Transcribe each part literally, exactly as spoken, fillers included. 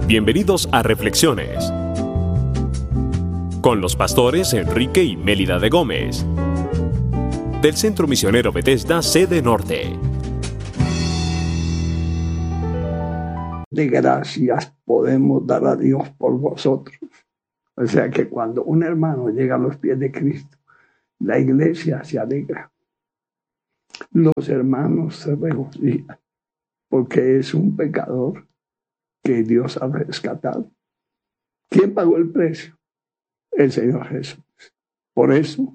Bienvenidos a Reflexiones con los pastores Enrique y Mélida de Gómez del Centro Misionero Bethesda, sede norte. De gracias podemos dar a Dios por vosotros. O sea que cuando un hermano llega a los pies de Cristo, la iglesia se alegra. Los hermanos se regocijan porque es un pecador que Dios ha rescatado. ¿Quién pagó el precio? El Señor Jesús. Por eso,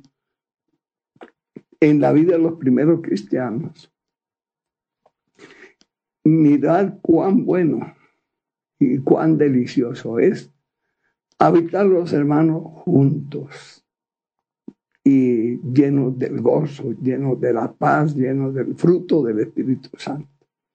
en la vida de los primeros cristianos, mirad cuán bueno y cuán delicioso es habitar los hermanos juntos y llenos del gozo, llenos de la paz, llenos del fruto del Espíritu Santo.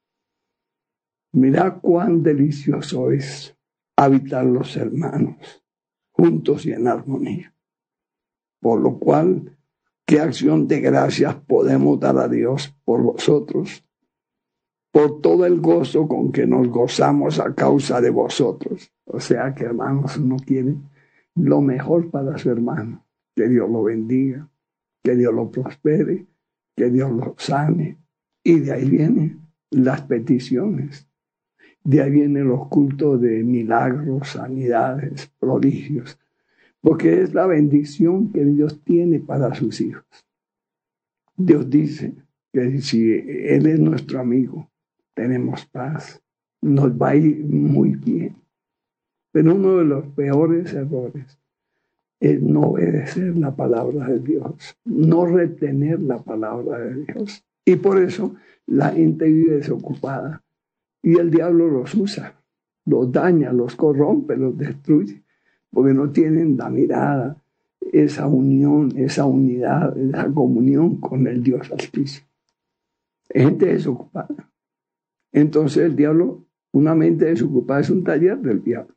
Mirad cuán delicioso es habitar los hermanos juntos y en armonía. Por lo cual, ¿qué acción de gracias podemos dar a Dios por vosotros? Por todo el gozo con que nos gozamos a causa de vosotros. O sea que, hermanos, uno quiere lo mejor para su hermano. Que Dios lo bendiga, que Dios lo prospere, que Dios lo sane. Y de ahí vienen las peticiones. De ahí vienen los cultos de milagros, sanidades, prodigios. Porque es la bendición que Dios tiene para sus hijos. Dios dice que si Él es nuestro amigo, tenemos paz, nos va a ir muy bien. Pero uno de los peores errores es no obedecer la palabra de Dios, no retener la palabra de Dios. Y por eso la gente vive desocupada y el diablo los usa, los daña, los corrompe, los destruye, porque no tienen la mirada, esa unión, esa unidad, esa comunión con el Dios Altísimo. Gente desocupada. Entonces el diablo, una mente desocupada es un taller del diablo.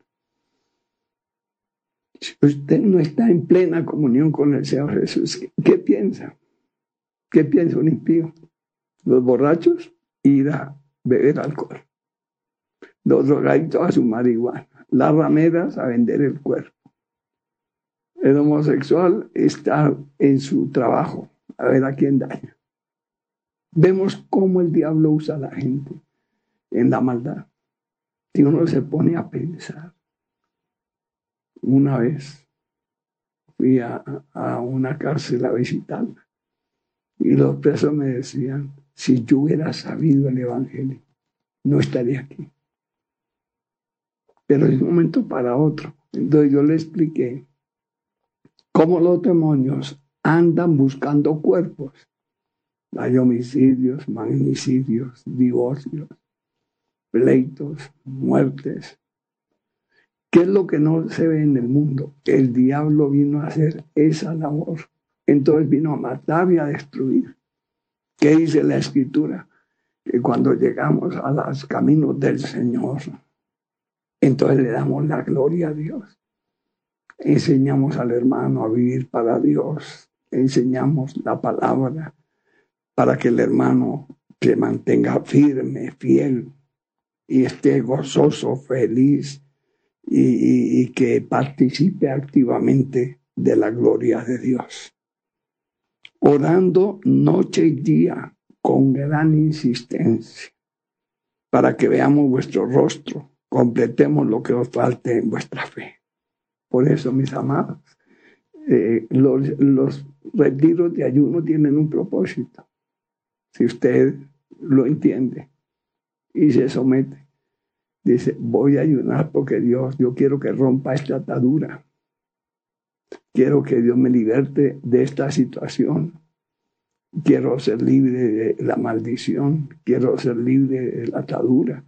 Si usted no está en plena comunión con el Señor Jesús, ¿qué piensa? ¿Qué piensa un impío? Los borrachos ir a beber alcohol. Los drogadictos a su marihuana. Las rameras a vender el cuerpo. El homosexual está en su trabajo a ver a quién daña. Vemos cómo el diablo usa a la gente en la maldad. Si uno se pone a pensar. Una vez fui a, a una cárcel a visitarla y los presos me decían, si yo hubiera sabido el evangelio, no estaría aquí. Pero de un momento para otro. Entonces yo le expliqué cómo los demonios andan buscando cuerpos. Hay homicidios, magnicidios, divorcios, pleitos, muertes. ¿Qué es lo que no se ve en el mundo? El diablo vino a hacer esa labor. Entonces vino a matar y a destruir. ¿Qué dice la Escritura? Que cuando llegamos a los caminos del Señor, entonces le damos la gloria a Dios. Enseñamos al hermano a vivir para Dios. Enseñamos la palabra para que el hermano se mantenga firme, fiel y esté gozoso, feliz. Y, y, y que participe activamente de la gloria de Dios. Orando noche y día con gran insistencia para que veamos vuestro rostro, completemos lo que os falte en vuestra fe. Por eso, mis amados, eh, los, los retiros de ayuno tienen un propósito. Si usted lo entiende y se somete. Dice, voy a ayunar porque Dios, yo quiero que rompa esta atadura. Quiero que Dios me liberte de esta situación. Quiero ser libre de la maldición. Quiero ser libre de la atadura,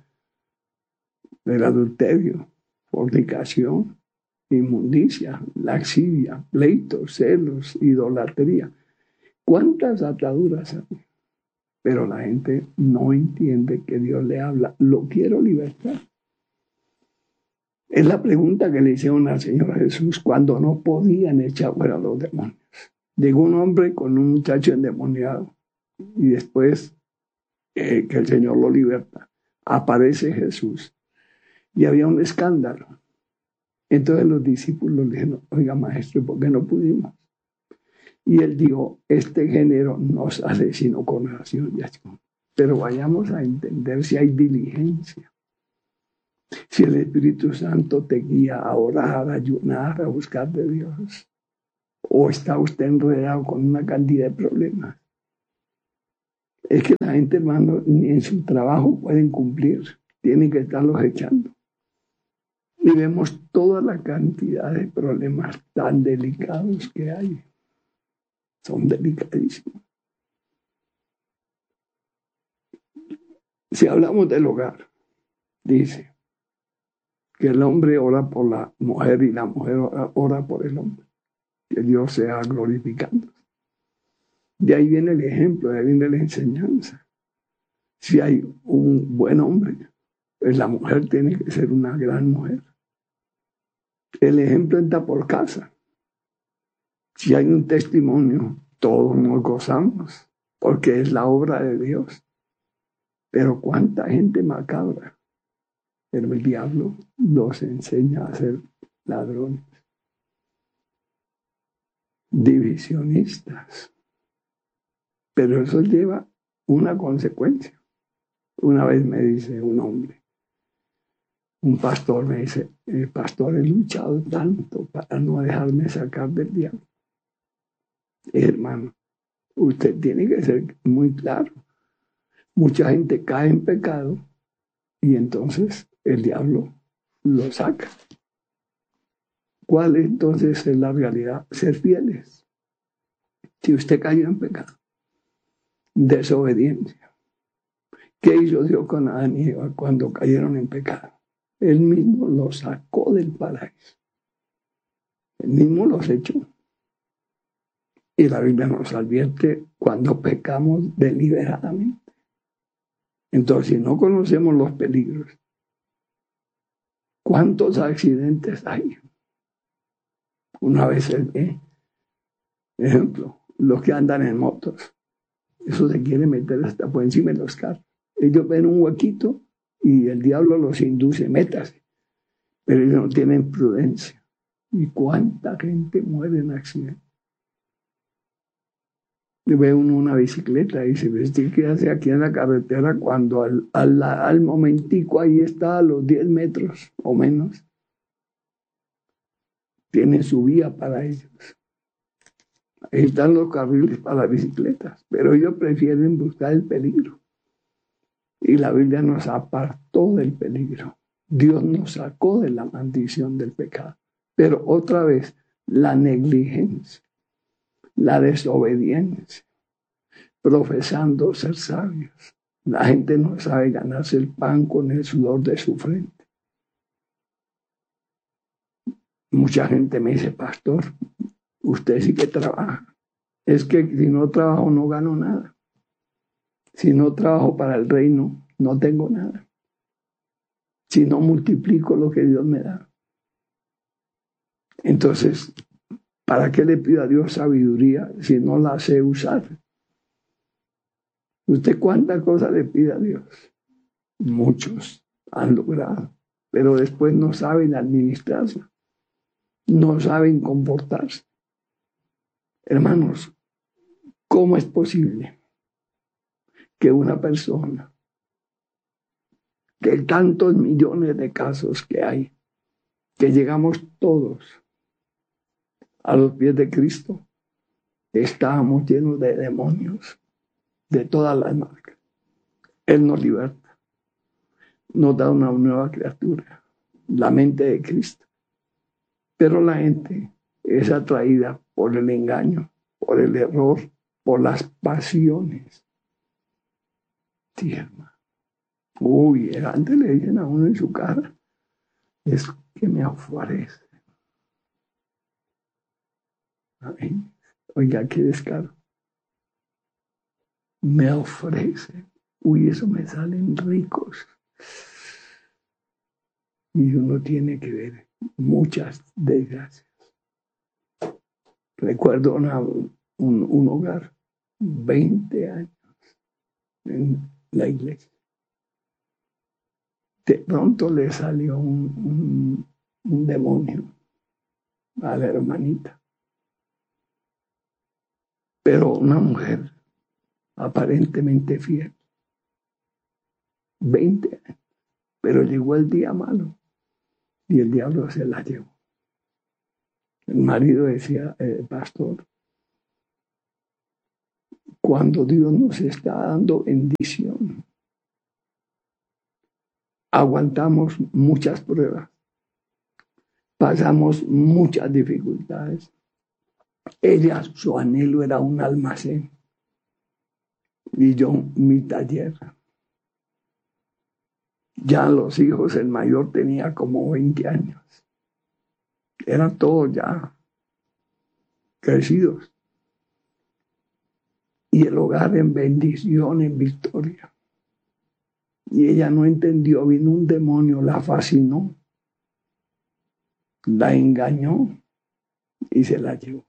del adulterio, fornicación, inmundicia, laxivia, pleitos, celos, idolatría. ¿Cuántas ataduras hay? Pero la gente no entiende que Dios le habla. Lo quiero libertar. Es la pregunta que le hicieron al Señor Jesús cuando no podían echar fuera a los demonios. Llegó un hombre con un muchacho endemoniado y después eh, que el Señor lo liberta, aparece Jesús y había un escándalo. Entonces los discípulos le dijeron, oiga maestro, ¿por qué no pudimos? Y él dijo, este género no sale sino con oración y acción. Pero vayamos a entender si hay diligencia. Si el Espíritu Santo te guía a orar, a ayunar, a buscar de Dios. O está usted enredado con una cantidad de problemas. Es que la gente, hermano, ni en su trabajo pueden cumplir. Tienen que estarlos echando. Y vemos toda la cantidad de problemas tan delicados que hay. Son delicadísimos. Si hablamos del hogar, dice que el hombre ora por la mujer y la mujer ora, ora por el hombre. Que Dios sea glorificando. De ahí viene el ejemplo, de ahí viene la enseñanza. Si hay un buen hombre, pues la mujer tiene que ser una gran mujer. El ejemplo está por casa. Si hay un testimonio, todos nos gozamos, porque es la obra de Dios. Pero cuánta gente macabra. Pero el diablo los enseña a ser ladrones, divisionistas. Pero eso lleva una consecuencia. Una vez me dice un hombre, un pastor me dice, el pastor, he luchado tanto para no dejarme sacar del diablo. Hermano, usted tiene que ser muy claro. Mucha gente cae en pecado y entonces el diablo lo saca. ¿Cuál entonces es la realidad? Ser fieles. Si usted cayó en pecado, desobediencia. ¿Qué hizo Dios con Adán y Eva cuando cayeron en pecado? Él mismo los sacó del paraíso. Él mismo los echó. Y la Biblia nos advierte cuando pecamos deliberadamente. Entonces, si no conocemos los peligros, ¿cuántos accidentes hay? Una vez se ve, ejemplo, los que andan en motos, eso se quiere meter hasta por encima de los carros. Ellos ven un huequito y el diablo los induce, métase. Pero ellos no tienen prudencia. ¿Y cuánta gente muere en accidentes? Ve uno una bicicleta y dice, ¿usted qué hace aquí en la carretera cuando al, al, al momentico ahí está a los diez metros o menos? Tienen su vía para ellos. Ahí están los carriles para las bicicletas, pero ellos prefieren buscar el peligro. Y la Biblia nos apartó del peligro. Dios nos sacó de la maldición del pecado. Pero otra vez, la negligencia, la desobediencia, profesando ser sabios. La gente no sabe ganarse el pan con el sudor de su frente. Mucha gente me dice, pastor, usted sí que trabaja. Es que si no trabajo no gano nada. Si no trabajo para el reino, no tengo nada. Si no multiplico lo que Dios me da. Entonces, ¿para qué le pido a Dios sabiduría si no la sé usar? ¿Usted cuántas cosas le pide a Dios? Muchos han logrado, pero después no saben administrarse, no saben comportarse. Hermanos, ¿cómo es posible que una persona, que tantos millones de casos que hay, que llegamos todos a los pies de Cristo, estábamos llenos de demonios de todas las marcas? Él nos liberta, nos da una nueva criatura, la mente de Cristo. Pero la gente es atraída por el engaño, por el error, por las pasiones. Sí, hermano. Uy, antes le dicen a uno en su cara, es que me ofrece. Ay, oiga, qué descaro. Me ofrece. Uy, eso me salen ricos. Y uno tiene que ver muchas desgracias. Recuerdo una, un, un hogar, veinte años en la iglesia. De pronto le salió un, un, un demonio a la hermanita. Pero una mujer aparentemente fiel. veinte años. Pero llegó el día malo y el diablo se la llevó. El marido decía, eh, pastor, cuando Dios nos está dando bendición, aguantamos muchas pruebas, pasamos muchas dificultades. Ella, su anhelo era un almacén y yo mi taller. Ya los hijos, el mayor tenía como veinte años. Eran todos ya crecidos. Y el hogar en bendición, en victoria. Y ella no entendió, vino un demonio, la fascinó, la engañó y se la llevó.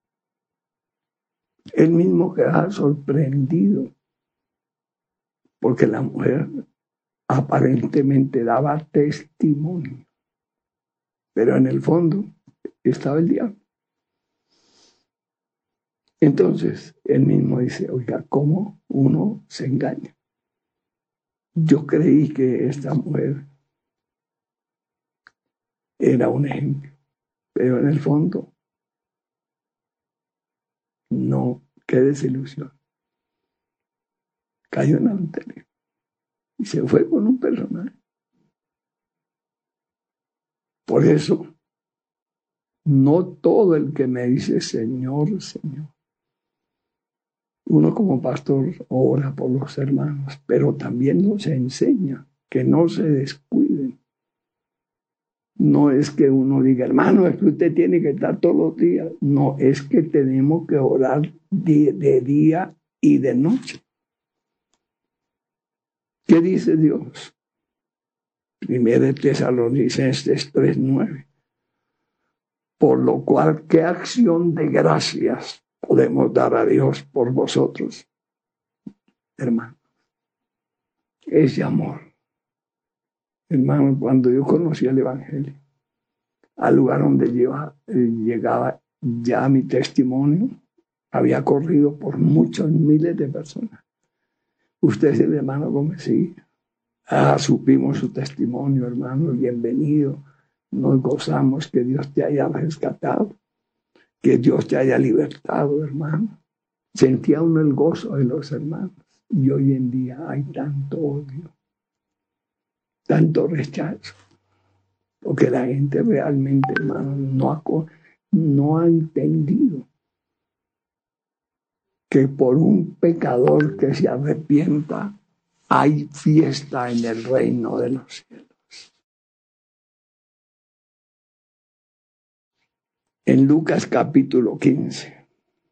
Él mismo quedaba sorprendido porque la mujer aparentemente daba testimonio, pero en el fondo estaba el diablo. Entonces, él mismo dice, oiga, ¿cómo uno se engaña? Yo creí que esta mujer era un ejemplo, pero en el fondo, no, qué desilusión. Cayó en adulterio y se fue con un personaje. Por eso, no todo el que me dice Señor, Señor. Uno como pastor ora por los hermanos, pero también los enseña que no se descuiden. No es que uno diga, hermano, es que usted tiene que estar todos los días. No, es que tenemos que orar de, de día y de noche. ¿Qué dice Dios? Primera de Tesalonicenses tres nueve. Por lo cual, ¿qué acción de gracias podemos dar a Dios por vosotros, hermano? Ese amor. Hermano, cuando yo conocí el Evangelio, al lugar donde lleva, eh, llegaba ya mi testimonio, había corrido por muchos miles de personas. Usted es el hermano Gómez, sí. Ah, supimos su testimonio, hermano, bienvenido. Nos gozamos que Dios te haya rescatado, que Dios te haya libertado, hermano. Sentía uno el gozo de los hermanos. Y hoy en día hay tanto odio, tanto rechazo, porque la gente realmente, hermano, no ha, no ha entendido que por un pecador que se arrepienta hay fiesta en el reino de los cielos. En Lucas capítulo quince,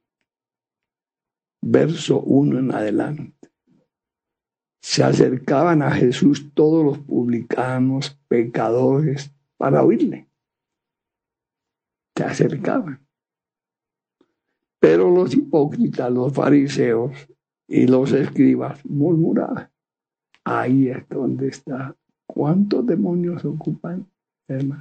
verso uno en adelante, se acercaban a Jesús todos los publicanos, pecadores, para oírle. Se acercaban. Pero los hipócritas, los fariseos y los escribas murmuraban. Ahí es donde está. ¿Cuántos demonios ocupan, hermano?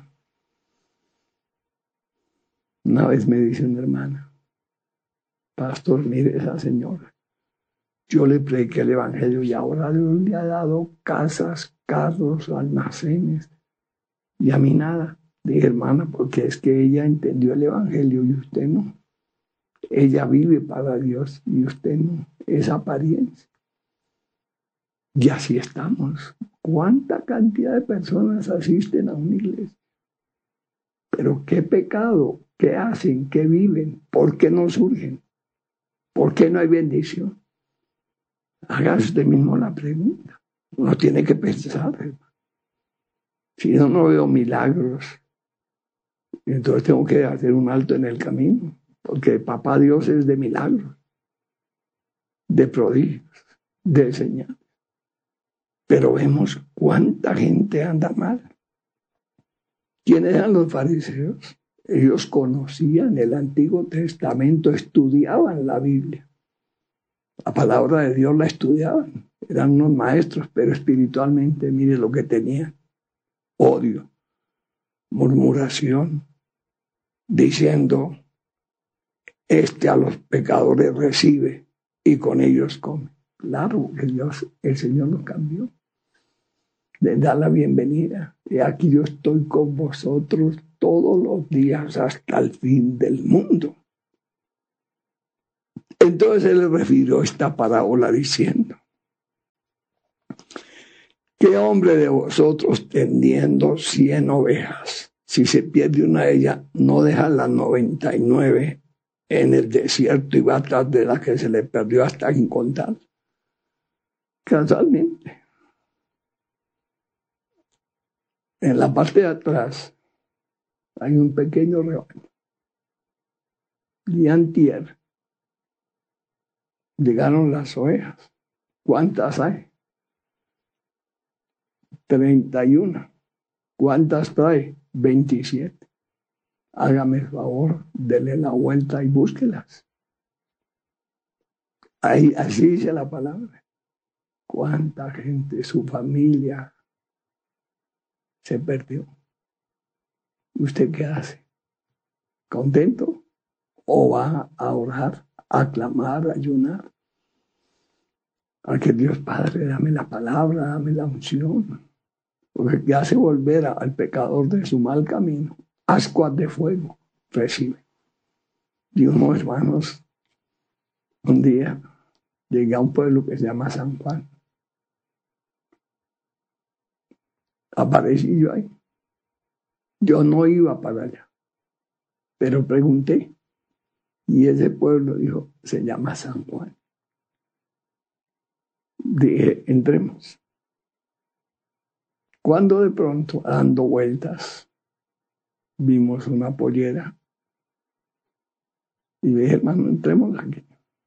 Una vez me dice una hermana, pastor, mire esa señora. Yo le prediqué el evangelio y ahora Dios le ha dado casas, carros, almacenes y a mí nada. Dije, hermana, porque es que ella entendió el evangelio y usted no. Ella vive para Dios y usted no. Es apariencia. Y así estamos. ¿Cuánta cantidad de personas asisten a una iglesia? Pero qué pecado, qué hacen, qué viven, por qué no surgen, por qué no hay bendición. Haga usted mismo la pregunta. Uno tiene que pensar. Hermano. Si no, no veo milagros, entonces tengo que hacer un alto en el camino, porque papá Dios es de milagros, de prodigios, de señales. Pero vemos cuánta gente anda mal. ¿Quiénes eran los fariseos? Ellos conocían el Antiguo Testamento, estudiaban la Biblia. La palabra de Dios la estudiaban. eran unos maestros, pero espiritualmente, mire lo que tenían: odio, murmuración, diciendo, este a los pecadores recibe y con ellos come. Claro que Dios, el Señor nos cambió, le da la bienvenida. Y aquí yo estoy con vosotros todos los días hasta el fin del mundo. Entonces él le refirió esta parábola diciendo: ¿qué hombre de vosotros, teniendo cien ovejas, si se pierde una de ellas, no deja las noventa y nueve en el desierto y va atrás de la que se le perdió hasta encontrar? Casualmente, en la parte de atrás hay un pequeño rebaño. Y antier llegaron las ovejas. ¿Cuántas hay? treinta y uno. ¿Cuántas trae? veintisiete. Hágame el favor, dele la vuelta y búsquelas. Ahí, así dice la palabra. ¿Cuánta gente, su familia, se perdió? ¿Usted qué hace? ¿Contento? ¿O va a orar, a clamar, a ayunar? A que Dios Padre, dame la palabra, dame la unción. Porque que hace volver al pecador de su mal camino, ascuas de fuego recibe. Y unos hermanos, un día llegué a un pueblo que se llama San Juan. Aparecí yo ahí. Yo no iba para allá, pero pregunté. Y ese pueblo dijo, se llama San Juan. Dije, entremos. Cuando de pronto, dando vueltas, vimos una pollera. Y dije, hermano, entremos aquí.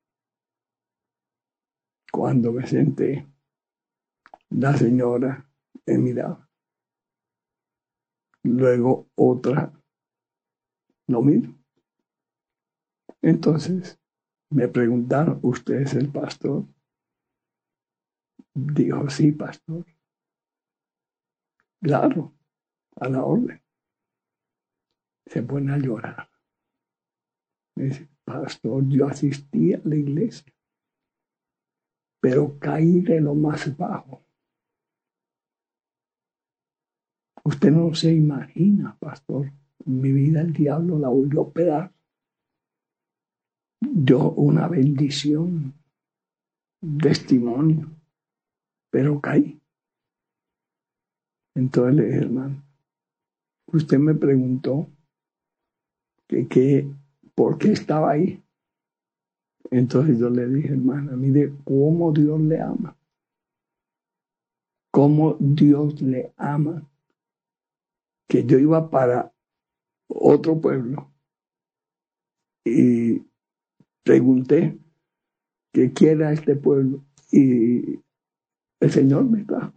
Cuando me senté, la señora me miraba. Luego otra, lo mismo. Entonces me preguntaron, ¿usted es el pastor? Dijo, sí, pastor. Claro, a la orden. Se pone a llorar. Me dice, pastor, yo asistí a la iglesia, pero caí de lo más bajo. Usted no se imagina, pastor, en mi vida el diablo la volvió a pedar. Yo una bendición, testimonio, pero caí. Entonces le dije, hermano, usted me preguntó que, que por qué estaba ahí. Entonces yo le dije, hermana, mire cómo Dios le ama. Cómo Dios le ama. Que yo iba para otro pueblo y pregunté que qué era este pueblo y el Señor me trajo.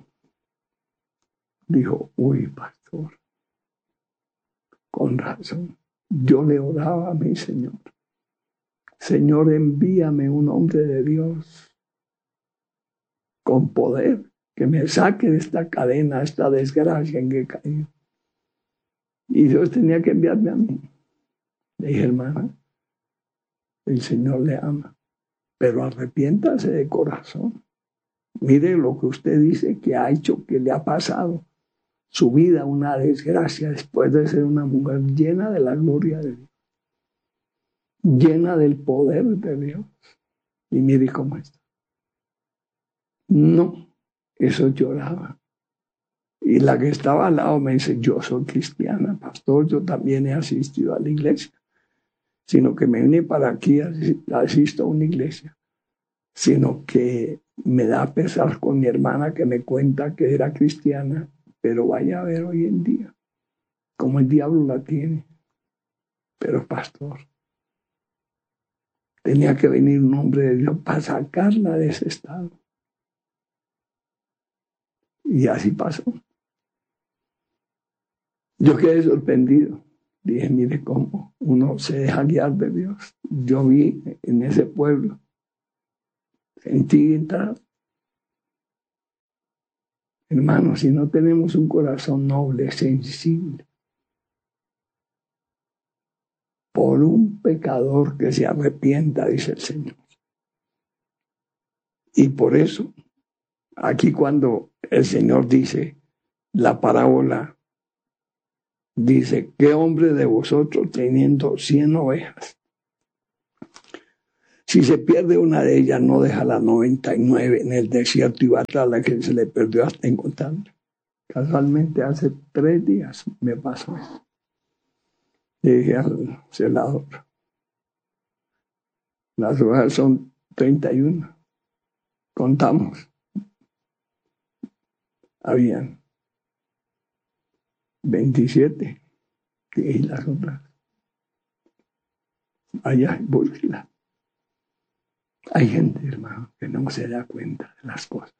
Dijo, uy, pastor, con razón, yo le oraba a mi Señor. Señor, envíame un hombre de Dios con poder que me saque de esta cadena, esta desgracia en que he caído. Y Dios tenía que enviarme a mí. Le dije, hermana, el Señor le ama, pero arrepiéntase de corazón. Mire lo que usted dice que ha hecho, que le ha pasado. Su vida una desgracia después de ser una mujer llena de la gloria de Dios, llena del poder de Dios. Y mire cómo está. No, eso lloraba. Y la que estaba al lado me dice, yo soy cristiana, pastor, yo también he asistido a la iglesia, sino que me vine para aquí, asisto a una iglesia, sino que me da pesar con mi hermana que me cuenta que era cristiana, pero vaya a ver hoy en día cómo el diablo la tiene. Pero pastor, tenía que venir un hombre de Dios para sacarla de ese estado. Y así pasó. Yo quedé sorprendido. Dije, mire cómo uno se deja guiar de Dios. Yo vi en ese pueblo, sentí entrar Hermanos, si no tenemos un corazón noble, sensible, por un pecador que se arrepienta, dice el Señor. Y por eso, aquí cuando el Señor dice la parábola, dice, ¿qué hombre de vosotros teniendo cien ovejas? Si se pierde una de ellas, no deja las noventa y nueve en el desierto y va tras la que se le perdió hasta encontrarla. Casualmente hace tres días me pasó eso. Le dije al celador, las ovejas son treinta y uno. Contamos. Habían veintisiete. Y las otras. Allá, búsquela. Hay gente, hermano, que no se da cuenta de las cosas.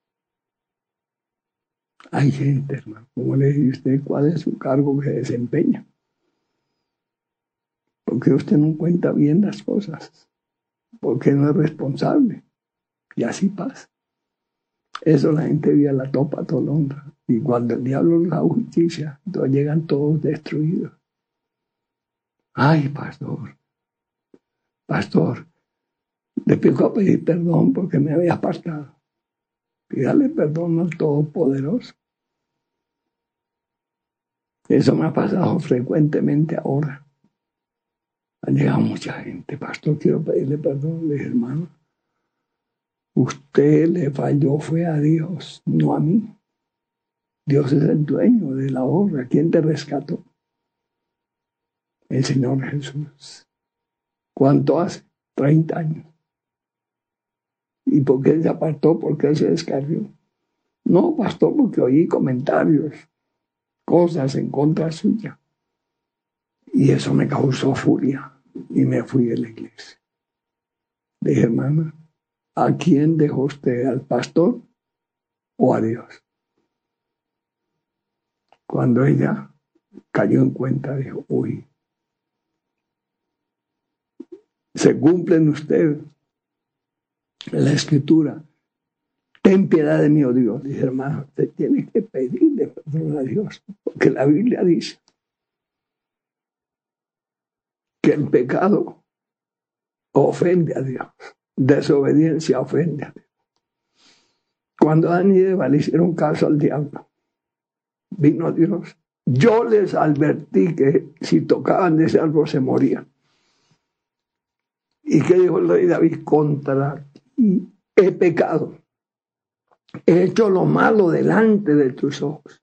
Hay gente, hermano, como le dice usted, ¿cuál es su cargo que desempeña? Porque usted no cuenta bien las cosas. Porque no es responsable. Y así pasa. Eso la gente vía la topa tolonda. Y cuando el diablo nos da justicia, entonces llegan todos destruidos. Ay, pastor. Pastor, le pico a pedir perdón porque me había apartado. Pídale perdón al Todopoderoso. Eso me ha pasado frecuentemente ahora. Ha llegado mucha gente. Pastor, quiero pedirle perdón. Le dije, hermano, usted le falló fue a Dios, no a mí. Dios es el dueño de la obra. ¿Quién te rescató? El Señor Jesús. ¿Cuánto hace? treinta años. ¿Y por qué se apartó? ¿Por qué se descarrió? No, pastor, porque oí comentarios, cosas en contra suya. Y eso me causó furia. Y me fui de la iglesia. Le dije, hermana, ¿a quién dejó usted? ¿Al pastor o a Dios? Cuando ella cayó en cuenta, dijo, uy, se cumple en usted la escritura. Ten piedad de mí, oh Dios. Dice, hermano, usted tiene que pedirle perdón a Dios, porque la Biblia dice que el pecado ofende a Dios, desobediencia ofende a Dios. Cuando Adán y Eva le hicieron caso al diablo, vino Dios. Yo les advertí que si tocaban de ese árbol se morían. ¿Y qué dijo el rey David? Contra ti he pecado. He hecho lo malo delante de tus ojos.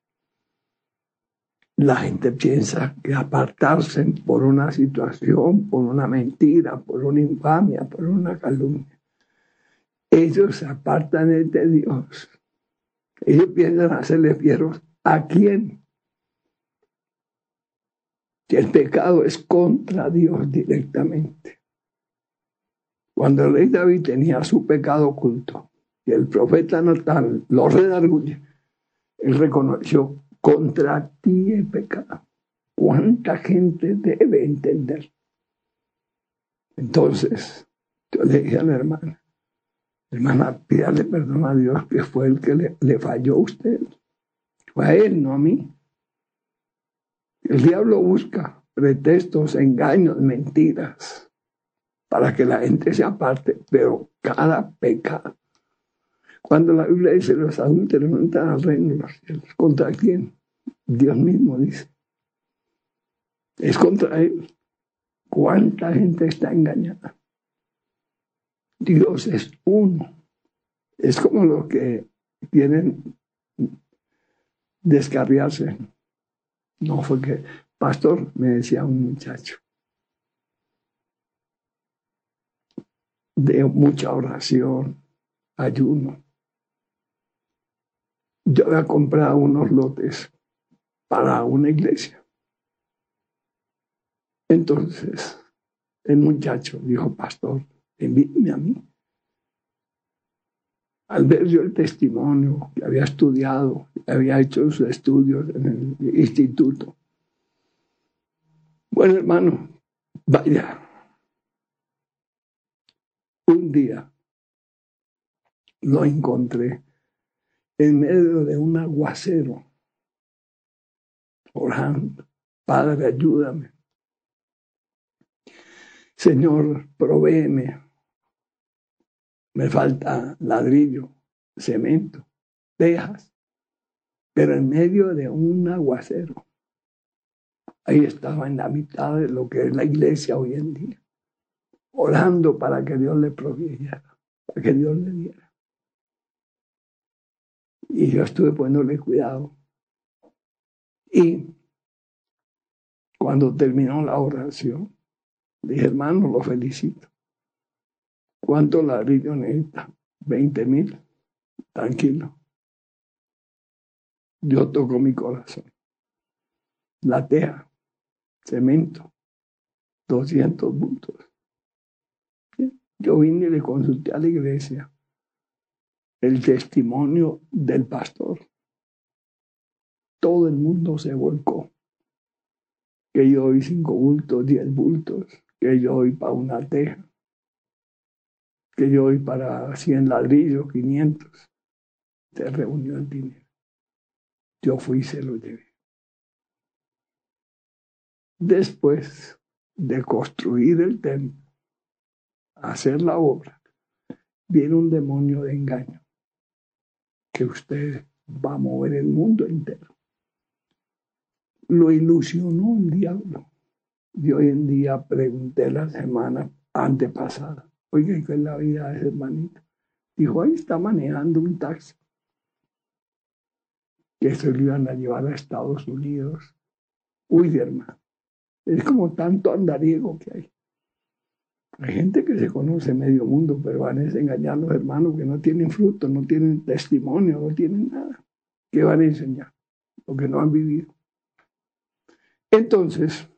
La gente piensa que apartarse por una situación, por una mentira, por una infamia, por una calumnia. Ellos se apartan de Dios. Ellos piensan hacerle fieros. ¿A quién? Que el pecado es contra Dios directamente. Cuando el rey David tenía su pecado oculto y el profeta Natán lo redarguye, él reconoció, contra ti he pecado. ¿Cuánta gente debe entender? Entonces, yo le dije a la hermana, hermana, pídale perdón a Dios que fue el que le, le falló a usted. Fue a él, no a mí. El diablo busca pretextos, engaños, mentiras, para que la gente se aparte, pero cada pecado. Cuando la Biblia dice los adúlteros no entran al reino de los cielos, ¿contra quién? Dios mismo dice. Es contra él. ¿Cuánta gente está engañada? Dios es uno. Es como los que quieren descarriarse. No fue que, pastor, me decía un muchacho, de mucha oración, ayuno. Yo había comprado unos lotes para una iglesia. Entonces, el muchacho dijo, pastor, invíteme a mí. Al ver yo el testimonio que había estudiado, que había hecho sus estudios en el instituto. Bueno, hermano, vaya. Un día lo encontré en medio de un aguacero, orando, Padre, ayúdame. Señor, provéeme. Me falta ladrillo, cemento, tejas, pero en medio de un aguacero. Ahí estaba en la mitad de lo que es la iglesia hoy en día, orando para que Dios le proveyera, para que Dios le diera. Y yo estuve poniéndole cuidado. Y cuando terminó la oración, dije, hermano, lo felicito. ¿Cuánto ladrillo necesita? Veinte mil. Tranquilo. Dios tocó mi corazón. La teja, cemento, doscientos bultos. Yo vine y le consulté a la iglesia el testimonio del pastor. Todo el mundo se volcó. Que yo doy cinco bultos, diez bultos, que yo doy para una teja, que yo doy para cien ladrillos, quinientos. Se reunió el dinero. Yo fui y se lo llevé. Después de construir el templo, hacer la obra, viene un demonio de engaño que usted va a mover el mundo entero. Lo ilusionó el diablo. Y hoy en día pregunté la semana antepasada, oiga, ¿qué es la vida de ese hermanito? Dijo, ahí está manejando un taxi. Que se lo iban a llevar a Estados Unidos. Uy, hermano, es como tanto andariego que hay. Hay gente que se conoce medio mundo, pero van a engañar a los hermanos que no tienen fruto, no tienen testimonio, no tienen nada. ¿Qué van a enseñar? Lo que no han vivido. Entonces,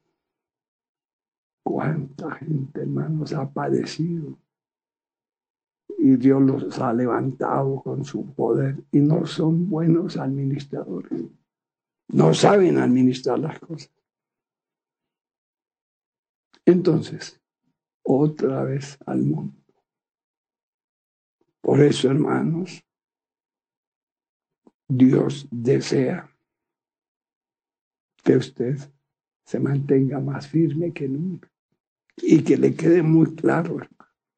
¿cuánta gente, hermanos, ha padecido? Y Dios los ha levantado con su poder y no son buenos administradores. No saben administrar las cosas. Entonces, otra vez al mundo. Por eso, hermanos, Dios desea que usted se mantenga más firme que nunca y que le quede muy claro, hermano,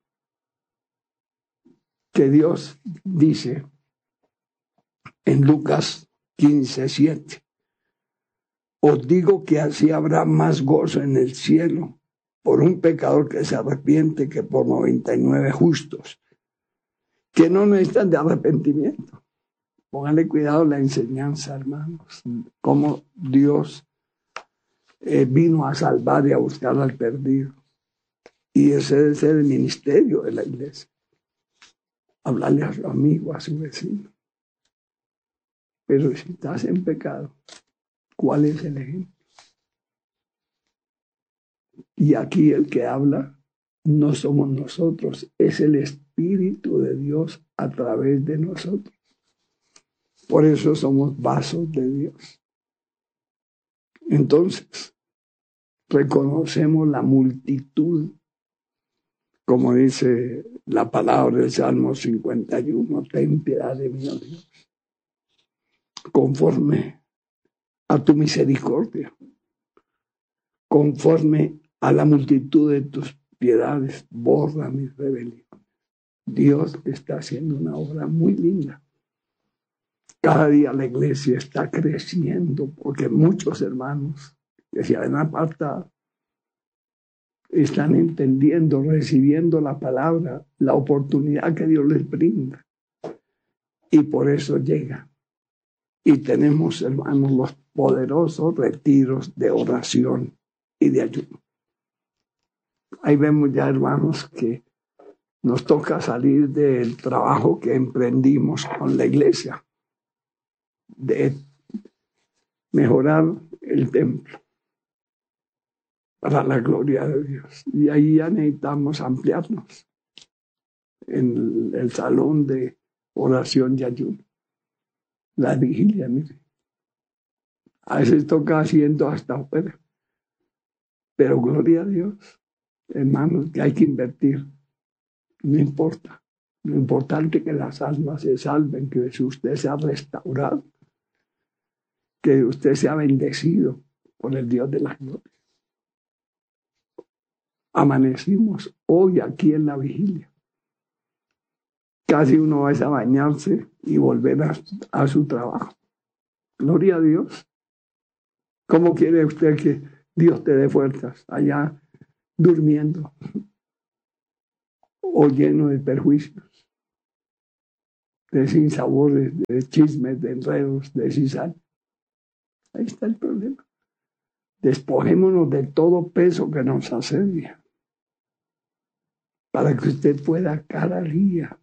que Dios dice en Lucas quince, siete, os digo que así habrá más gozo en el cielo por un pecador que se arrepiente que por noventa y nueve justos, que no necesitan de arrepentimiento. Pónganle cuidado la enseñanza, hermanos, cómo Dios eh, vino a salvar y a buscar al perdido. Y ese debe ser el ministerio de la iglesia. Hablarle a su amigo, a su vecino. Pero si estás en pecado, ¿cuál es el ejemplo? Y aquí el que habla no somos nosotros, es el Espíritu de Dios a través de nosotros. Por eso somos vasos de Dios. Entonces, reconocemos la multitud, como dice la palabra del Salmo cincuenta y uno, ten piedad de mí, oh Dios, conforme a tu misericordia, conforme a la multitud de tus piedades, borra mis rebeliones. Dios está haciendo una obra muy linda. Cada día la iglesia está creciendo porque muchos hermanos que se han apartado están entendiendo, recibiendo la palabra, la oportunidad que Dios les brinda. Y por eso llega. Y tenemos, hermanos, los poderosos retiros de oración y de ayuno. Ahí vemos ya, hermanos, que nos toca salir del trabajo que emprendimos con la iglesia, de mejorar el templo para la gloria de Dios. Y ahí ya necesitamos ampliarnos en el salón de oración y ayuno. La vigilia, mire. A veces toca haciendo hasta afuera. Pero gloria a Dios, hermanos, que hay que invertir. No importa. Lo importante es que las almas se salven, que usted sea restaurado, que usted sea bendecido por el Dios de la gloria. Amanecimos hoy aquí en la vigilia. Casi uno va a bañarse y volver a, a su trabajo. Gloria a Dios. ¿Cómo quiere usted que Dios te dé fuerzas allá durmiendo o lleno de perjuicios, de sinsabores, de chismes, de enredos, de cizaña? Ahí está el problema. Despojémonos de todo peso que nos asedia para que usted pueda cada día